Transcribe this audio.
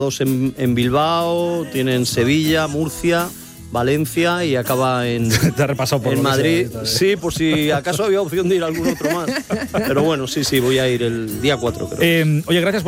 2 en Bilbao, tienen Sevilla, Murcia, Valencia y acaba en, Te ha repasado por en Madrid. Sí, por si acaso había opción de ir a algún otro más. Pero bueno, sí, voy a ir el día 4, creo. Oye, gracias por